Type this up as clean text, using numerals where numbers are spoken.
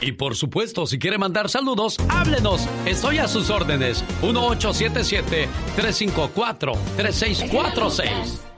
Y por supuesto, si quiere mandar saludos, háblenos. Estoy a sus órdenes. 1877-354-3646.